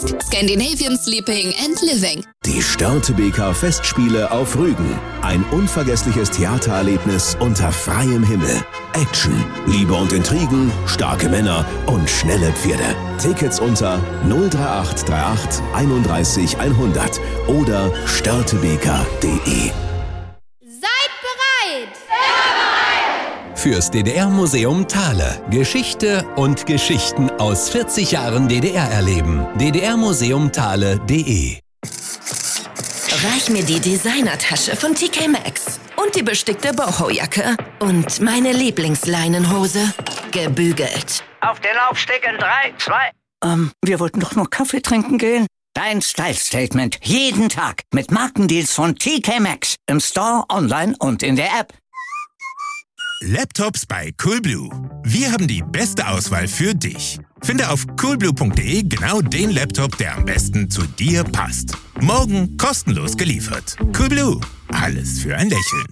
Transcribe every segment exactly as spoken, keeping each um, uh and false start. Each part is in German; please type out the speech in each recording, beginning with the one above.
Scandinavian Sleeping and Living. Die Störtebeker Festspiele auf Rügen. Ein unvergessliches Theatererlebnis unter freiem Himmel. Action, Liebe und Intrigen, starke Männer und schnelle Pferde. Tickets unter null drei acht drei acht einunddreißig hundert oder störtebeker punkt de. Seid bereit! Fürs D D R-Museum Thale. Geschichte und Geschichten aus vierzig Jahren D D R erleben. d d r museum thale punkt de. Reich mir die Designertasche von T K Maxx und die bestickte Boho-Jacke und meine Lieblingsleinenhose. Gebügelt. Auf den Laufsteg in drei, zwei. Ähm, wir wollten doch nur Kaffee trinken gehen. Dein Style-Statement jeden Tag mit Markendeals von T K Maxx. Im Store, online und in der App. Laptops bei Coolblue. Wir haben die beste Auswahl für dich. Finde auf coolblue punkt de genau den Laptop, der am besten zu dir passt. Morgen kostenlos geliefert. Coolblue. Alles für ein Lächeln.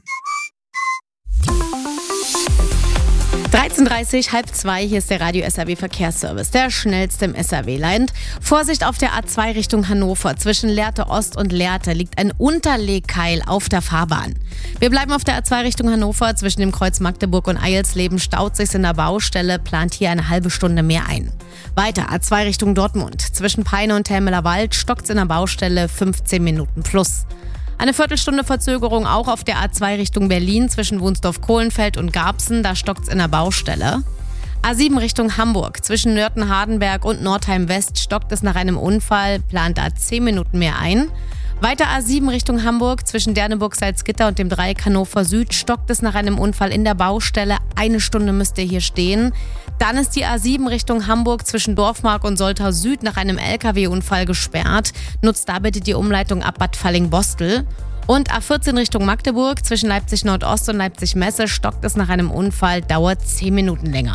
dreizehn Uhr dreißig, halb zwei, hier ist der Radio S R W Verkehrsservice, der schnellste im S R W-Land. Vorsicht auf der A zwei Richtung Hannover. Zwischen Lehrte Ost und Lehrte liegt ein Unterlegkeil auf der Fahrbahn. Wir bleiben auf der A zwei Richtung Hannover. Zwischen dem Kreuz Magdeburg und Eilsleben staut sich's in der Baustelle, plant hier eine halbe Stunde mehr ein. Weiter A zwei Richtung Dortmund. Zwischen Peine und Helmeler Wald stockt's in der Baustelle, fünfzehn Minuten plus. Eine Viertelstunde Verzögerung auch auf der A zwei Richtung Berlin zwischen Wunsdorf-Kohlenfeld und Garbsen, da stockt's in der Baustelle. A sieben Richtung Hamburg, zwischen Nörten-Hardenberg und Nordheim-West stockt es nach einem Unfall, plant da zehn Minuten mehr ein. Weiter A sieben Richtung Hamburg, zwischen Derneburg-Salzgitter und dem Dreieck Hannover Süd stockt es nach einem Unfall in der Baustelle, eine Stunde müsst ihr hier stehen. Dann ist die A sieben Richtung Hamburg zwischen Dorfmark und Soltau Süd nach einem L K W-Unfall gesperrt. Nutzt da bitte die Umleitung ab Bad Falling-Bostel. Und A vierzehn Richtung Magdeburg zwischen Leipzig Nordost und Leipzig Messe stockt es nach einem Unfall, dauert zehn Minuten länger.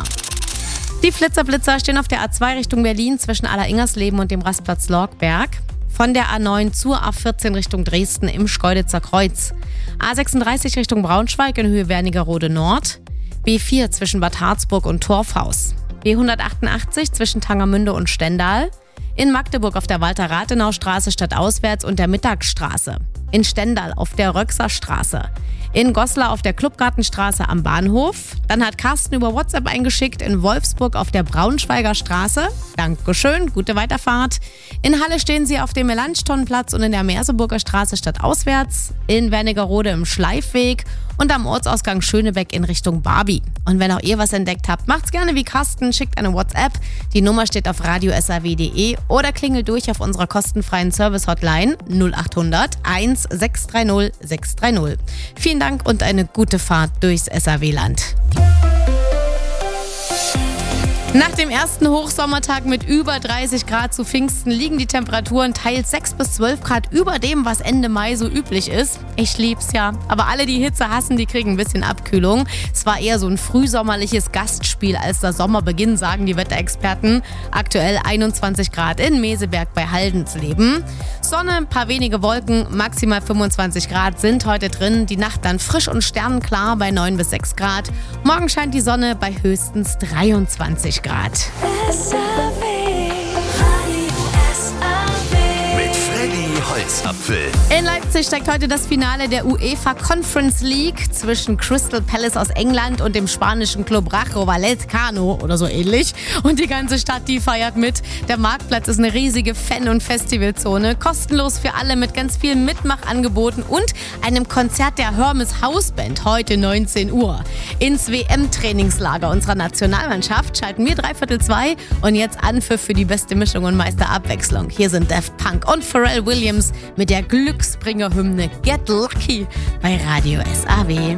Die Flitzerblitzer stehen auf der A zwei Richtung Berlin zwischen Aller-Ingersleben und dem Rastplatz Lorgberg. Von der A neun zur A vierzehn Richtung Dresden im Schkeuditzer Kreuz. A sechsunddreißig Richtung Braunschweig in Höhe Wernigerode Nord. B vier zwischen Bad Harzburg und Torfhaus. B hundertachtundachtzig zwischen Tangermünde und Stendal. In Magdeburg auf der Walter-Rathenau-Straße stadtauswärts und der Mittagsstraße. In Stendal auf der Röxerstraße. In Goslar auf der Clubgartenstraße am Bahnhof. Dann hat Carsten über WhatsApp eingeschickt in Wolfsburg auf der Braunschweiger Straße. Dankeschön, gute Weiterfahrt. In Halle stehen sie auf dem Melanchthonplatz und in der Merseburger Straße stadtauswärts. In Wernigerode im Schleifweg und am Ortsausgang Schönebeck in Richtung Barbie. Und wenn auch ihr was entdeckt habt, macht's gerne wie Carsten, schickt eine WhatsApp. Die Nummer steht auf radio s r w punkt de oder klingelt durch auf unserer kostenfreien Service-Hotline null achthundert eins sechs drei null sechs drei null. Vielen Dank und eine gute Fahrt durchs S R W-Land. Nach dem ersten Hochsommertag mit über dreißig Grad zu Pfingsten liegen die Temperaturen teils sechs bis zwölf Grad über dem, was Ende Mai so üblich ist. Ich lieb's ja, aber alle, die Hitze hassen, die kriegen ein bisschen Abkühlung. Es war eher so ein frühsommerliches Gastspiel als der Sommerbeginn, sagen die Wetterexperten. Aktuell einundzwanzig Grad in Meseberg bei Haldensleben. Sonne, ein paar wenige Wolken, maximal fünfundzwanzig Grad sind heute drin. Die Nacht dann frisch und sternenklar bei neun bis sechs Grad. Morgen scheint die Sonne bei höchstens dreiundzwanzig Grad. S R W. Mit Freddy Holzapfel. In Leipzig steigt heute das Finale der UEFA Conference League zwischen Crystal Palace aus England und dem spanischen Club Rayo Vallecano oder so ähnlich. Und die ganze Stadt, die feiert mit. Der Marktplatz ist eine riesige Fan- und Festivalzone. Kostenlos für alle mit ganz vielen Mitmachangeboten und einem Konzert der Hermes Hausband heute neunzehn Uhr. Ins W M-Trainingslager unserer Nationalmannschaft schalten wir dreiviertel zwei und jetzt Anpfiff für die beste Mischung und meiste Abwechslung. Hier sind Daft Punk und Pharrell Williams mit der Glücksbringer-Hymne Get Lucky bei Radio S A W.